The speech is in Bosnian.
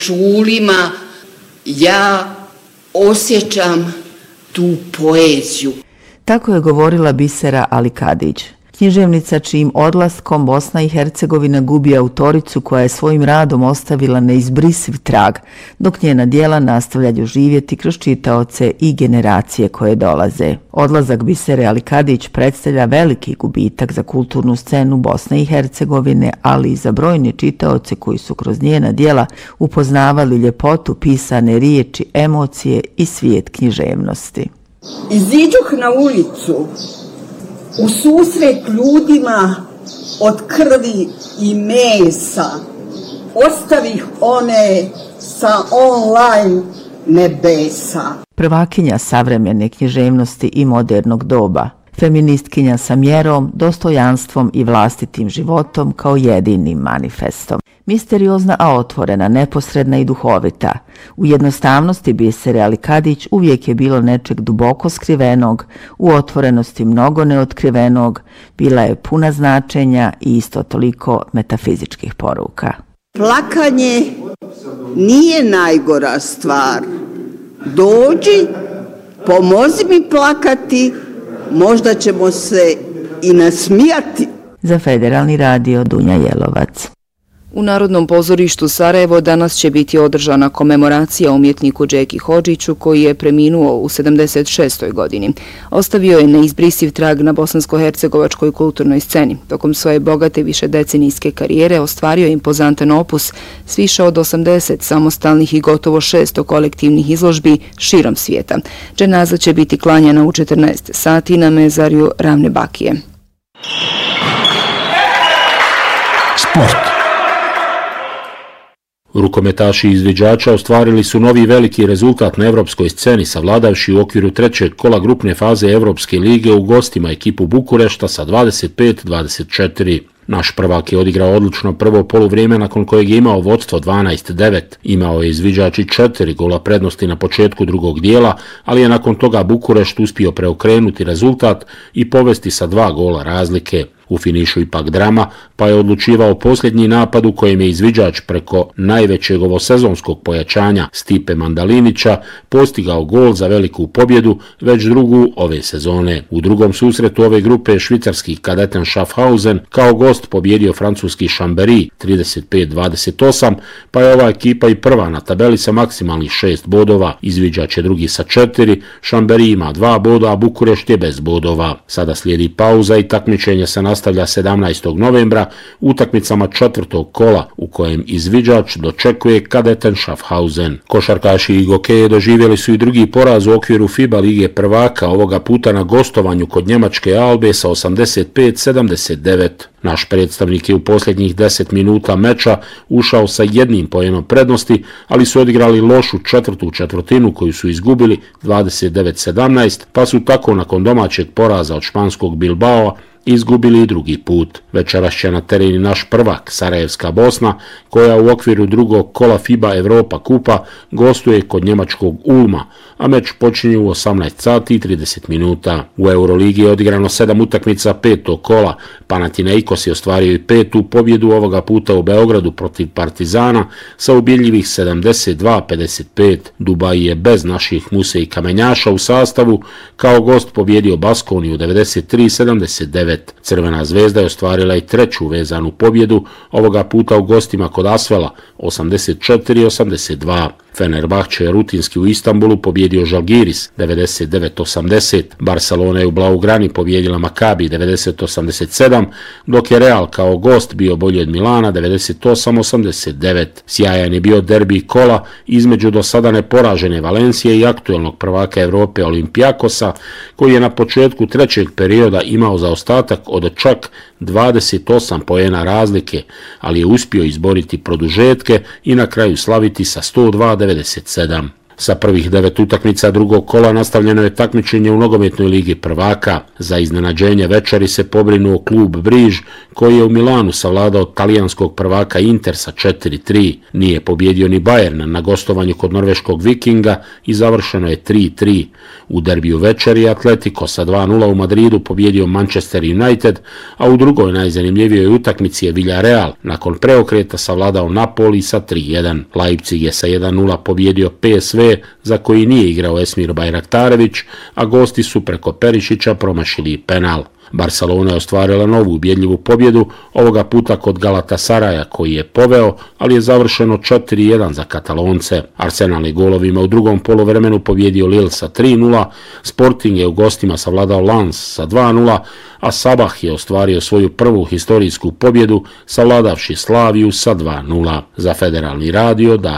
šulima ja osjećam tu poeziju. Tako je govorila Bisera Alikadić, književnica čijim odlaskom Bosna i Hercegovina gubi autoricu koja je svojim radom ostavila neizbrisiv trag, dok njena djela nastavljaju živjeti kroz čitaoce i generacije koje dolaze. Odlazak Bisere Alikadić predstavlja veliki gubitak za kulturnu scenu Bosne i Hercegovine, ali i za brojne čitaoce koji su kroz njena djela upoznavali ljepotu pisane riječi, emocije i svijet književnosti. Iziđuh na ulicu, u susret ljudima od krvi i mesa, ostavih one sa online nebesa. Prvakinja savremene književnosti i modernog doba, feministkinja sa mjerom, dostojanstvom i vlastitim životom kao jedinim manifestom. Misteriozna, a otvorena, neposredna i duhovita. U jednostavnosti Bisere Alikadić uvijek je bilo nečeg duboko skrivenog, u otvorenosti mnogo neotkrivenog, bila je puna značenja i isto toliko metafizičkih poruka. Plakanje nije najgora stvar. Dođi, pomozi mi plakati, možda ćemo se i nasmijati. Za Federalni radio Dunja Jelovac. U Narodnom pozorištu Sarajevo danas će biti održana komemoracija umjetniku Džeki Hodžiću koji je preminuo u 76. godini. Ostavio je neizbrisiv trag na bosansko-hercegovačkoj kulturnoj sceni. Tokom svoje bogate višedecenijske karijere ostvario je impozantan opus s više od 80 samostalnih i gotovo 600 kolektivnih izložbi širom svijeta. Dženaza će biti klanjana u 14 sati na mezarju Ravne Bakije. Sport. Rukometaši izviđača ostvarili su novi veliki rezultat na evropskoj sceni, savladavši u okviru trećeg kola grupne faze Evropske lige u gostima ekipu Bukurešta sa 25-24. Naš prvak je odigrao odlično prvo poluvrijeme nakon kojeg je imao vodstvo 12-9. Imao je izviđač i 4 gola prednosti na početku drugog dijela, ali je nakon toga Bukurešt uspio preokrenuti rezultat i povesti sa 2 gola razlike. U finišu ipak drama, pa je odlučivao posljednji napad u kojem je izviđač preko najvećeg ovosezonskog pojačanja Stipe Mandalinića postigao gol za veliku pobjedu, već drugu ove sezone. U drugom susretu ove grupe švicarski Kadeten Schaffhausen kao gost pobjedio francuski Chambéry 35-28, pa je ova ekipa i prva na tabeli sa maksimalnih 6 bodova. Izviđač je drugi sa 4, Chambéry ima 2 boda, a Bukurešt je bez bodova. Sada slijedi pauza i takmičenje se nastavlja 17. novembra utakmicama četvrtog kola u kojem izviđač dočekuje Kadeten Schaffhausen. Košarkaši i gokeje doživjeli su i drugi poraz u okviru FIBA lige prvaka, ovoga puta na gostovanju kod njemačke Albe sa 85-79. Naš predstavnik je u posljednjih 10 minuta meča ušao sa 1 poenom prednosti, ali su odigrali lošu četvrtu četvrtinu koju su izgubili 29-17, pa su tako nakon domaćeg poraza od španskog Bilbao izgubili i drugi put. Večeras će na tereni naš prvak, Sarajevska Bosna, koja u okviru drugog kola FIBA Evropa kupa gostuje kod njemačkog Ulma, a meč počinje u 18 sati i 30 minuta. U Euroligi je odigrano 7 utakmica petog kola. Panathinaikos je ostvario i 5. pobjedu ovoga puta u Beogradu protiv Partizana sa ubjedljivih 72-55. Dubai je bez naših Muse i Kamenjaša u sastavu kao gost pobjedio Baskoniju 93-79. Crvena zvezda je ostvarila i 3. vezanu pobjedu, ovoga puta u gostima kod Asvela 84-82. Fenerbahče je rutinski u Istanbulu pobjedio Žalgiris 99-80. Barcelona je u Blaugrani pobjedila Makabi 90-87, dok je Real kao gost bio bolji od Milana 98-89. Sjajan je bio derbi kola između do sada neporažene Valencije i aktuelnog prvaka Evrope Olimpijakosa, koji je na početku trećeg perioda imao zaostatak od čak 28 poena razlike, ali je uspio izboriti produžetke i na kraju slaviti sa 102-97. Sa prvih 9 utakmica drugog kola nastavljeno je takmičenje u nogometnoj ligi prvaka. Za iznenađenje večeri se pobrinuo klub Briž, koji je u Milanu savladao talijanskog prvaka Inter sa 4-3. Nije pobjedio ni Bayern na gostovanju kod norveškog Vikinga i završeno je 3-3. U derbiju večeri Atletico sa 2-0 u Madridu pobjedio Manchester United, a u drugoj najzanimljivijoj utakmici je Villarreal nakon preokreta savladao Napoli sa 3-1. Leipzig je sa 1-0 pobjedio PSV, za koji nije igrao Esmir Bajraktarević, a gosti su preko Perišića promašili penal. Barcelona je ostvarila novu ubjedljivu pobjedu, ovoga puta kod Galatasaraja koji je poveo, ali je završeno 4-1 za Katalonce. Arsenal je golovima u drugom poluvremenu pobjedio Lille sa 3-0, Sporting je u gostima savladao Lens sa 2-0, a Sabah je ostvario svoju prvu historijsku pobjedu savladavši Slaviju sa 2-0. Za Federalni radio